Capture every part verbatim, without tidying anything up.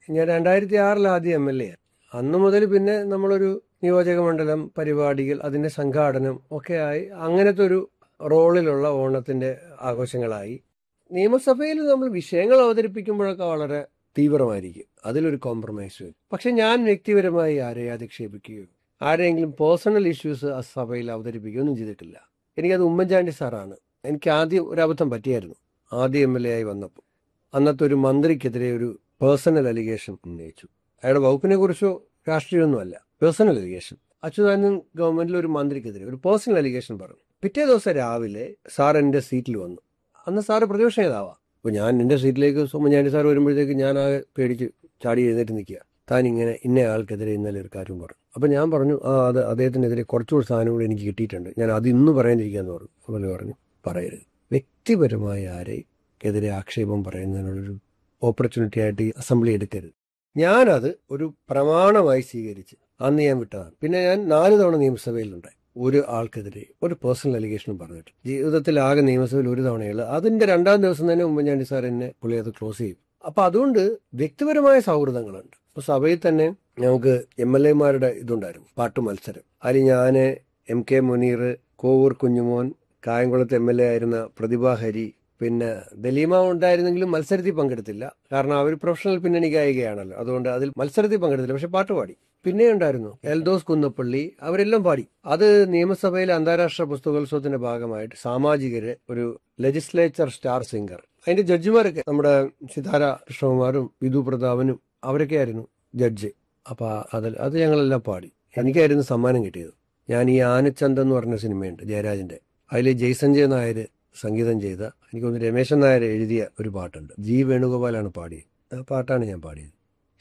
ഞാൻ രണ്ടായിരത്തി ആറിൽ ആദ്യം എം എൽ എ. അന്ന് മുതൽ പിന്നെ നമ്മളൊരു നിയോജക മണ്ഡലം പരിപാടികൾ, അതിന്റെ സംഘാടനം ഒക്കെ ആയി അങ്ങനത്തെ ഒരു റോളിലുള്ള ഓണത്തിന്റെ ആഘോഷങ്ങളായി. നിയമസഭയിൽ നമ്മൾ വിഷയങ്ങൾ അവതരിപ്പിക്കുമ്പോഴൊക്കെ വളരെ തീവ്രമായിരിക്കും, അതിലൊരു കോംപ്രമൈസ് വരും. പക്ഷെ ഞാൻ വ്യക്തിപരമായി ആരെയും അധിക്ഷേപിക്കുകയോ ആരെങ്കിലും പേഴ്സണൽ ഇഷ്യൂസ് ആ സഭയിൽ അവതരിപ്പിക്കുകയോ ഒന്നും ചെയ്തിട്ടില്ല. എനിക്കത് ഉമ്മൻചാണ്ടി സാറാണ്. എനിക്ക് ആദ്യം ഒരു അബദ്ധം പറ്റിയായിരുന്നു. ആദ്യം എം എൽ എ ആയി വന്നപ്പോൾ അന്നത്തെ ഒരു മന്ത്രിക്കെതിരെ ഒരു പേഴ്സണൽ അലിഗേഷൻ ഉന്നയിച്ചു. അയാളുടെ വകുപ്പിനെ കുറിച്ചോ രാഷ്ട്രീയമൊന്നുമല്ല, പേഴ്സണൽ അലിഗേഷൻ. അച്യുതാനന്ദൻ ഗവൺമെന്റിൽ ഒരു മന്ത്രിക്കെതിരെ ഒരു പേഴ്സണൽ അലിഗേഷൻ പറഞ്ഞു. പിറ്റേ ദിവസം രാവിലെ സാർ എൻ്റെ സീറ്റിൽ വന്നു. അന്ന് സാറ് പ്രതിപക്ഷ നേതാവാ. അപ്പോൾ ഞാൻ എൻ്റെ സീറ്റിലേക്ക് ഉമ്മൻചാണ്ടി സാർ വരുമ്പോഴത്തേക്ക് ഞാൻ ആകെ പേടിച്ച് ചാടി എഴുന്നേറ്റ് നിൽക്കുക. താൻ ഇങ്ങനെ ഇന്ന ആൾക്കെതിരെ ഇന്നലെ ഒരു കാര്യം പറഞ്ഞു. അപ്പം ഞാൻ പറഞ്ഞു, ആ അത് അദ്ദേഹത്തിനെതിരെ കുറച്ചുകൂടി സാധനങ്ങൾ എനിക്ക് കിട്ടിയിട്ടുണ്ട്, ഞാൻ അത് ഇന്ന് പറയാനിരിക്കാന്ന് പറഞ്ഞു. അതുപോലെ പറഞ്ഞു, പറയരുത്. വ്യക്തിപരമായ ആരെക്കെതിരെ ആക്ഷേപം പറയുന്നതിനുള്ളൊരു ഓപ്പർച്യൂണിറ്റി ആയിട്ട് ഈ അസംബ്ലി എടുക്കരുത്. ഞാനത് ഒരു പ്രമാണമായി സ്വീകരിച്ച് അന്ന് ഞാൻ വിട്ടതാണ്. പിന്നെ ഞാൻ നാല് തവണ നിയമസഭയിലുണ്ടായി. ഒരു ആൾക്കെതിരെ ഒരു പേഴ്സണൽ അലിഗേഷനും പറഞ്ഞിട്ട് ജീവിതത്തിൽ ആകെ നിയമസഭയിൽ ഒരു തവണയുള്ളൂ. അതിന്റെ രണ്ടാം ദിവസം തന്നെ ഉമ്മൻചാണ്ടി സാർ എന്നെ പുള്ളി അത് ക്ലോസ് ചെയ്യും. അപ്പൊ അതുകൊണ്ട് വ്യക്തിപരമായ സൗഹൃദങ്ങളുണ്ട്. ഇപ്പൊ സഭയിൽ തന്നെ ഞങ്ങൾക്ക് എം എൽ എമാരുടെ ഇതുണ്ടായിരുന്നു, പാട്ടു മത്സരം. അതിൽ ഞാന്, എം കെ മുനീർ, കോവൂർ കുഞ്ഞുമോൻ, കായംകുളത്ത് എം എൽ എ ആയിരുന്ന പ്രതിഭ ഹരി, പിന്നെ ദലീമ ഉണ്ടായിരുന്നെങ്കിലും മത്സരത്തിൽ പങ്കെടുത്തില്ല. കാരണം അവർ പ്രൊഫഷണൽ പിന്നണി ഗായികയാണല്ലോ, അതുകൊണ്ട് അതിൽ മത്സരത്തിൽ പങ്കെടുത്തില്ല. പക്ഷെ പാട്ട് പാടി. പിന്നെ ഉണ്ടായിരുന്നു എൽദോസ് കുന്നപ്പള്ളി, അവരെല്ലാം പാടി. അത് നിയമസഭയിലെ അന്താരാഷ്ട്ര പുസ്തകോത്സവത്തിന്റെ ഭാഗമായിട്ട് സാമാജികര് ഒരു ലെജിസ്ലേച്ചർ സ്റ്റാർ സിംഗർ, അതിന്റെ ജഡ്ജിമാരൊക്കെ നമ്മുടെ സിതാര കൃഷ്ണകുമാറും വിധു പ്രതാപനും അവരൊക്കെ ആയിരുന്നു ജഡ്ജ്. അപ്പൊ അതിൽ അത് ഞങ്ങളെല്ലാം പാടി. എനിക്കായിരുന്നു സമ്മാനം കിട്ടിയത്. ഞാൻ ഈ ആനച്ചന്ത് എന്ന് പറഞ്ഞ സിനിമയുണ്ട് ജയരാജന്റെ, അതിൽ ജയ്സഞ്ജയ് നായർ സംഗീതം ചെയ്ത, എനിക്ക് തോന്നുന്നു രമേശൻ നായർ എഴുതിയ ഒരു പാട്ടുണ്ട്. ജി വേണുഗോപാലാണ് പാടിയത്. ആ പാട്ടാണ് ഞാൻ പാടിയത്.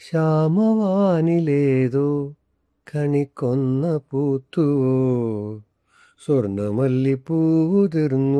ശ്യാമവാനിലേതോ കണിക്കൊന്ന പൂത്തുവോ സ്വർണ്ണമല്ലിപ്പൂതിർന്നു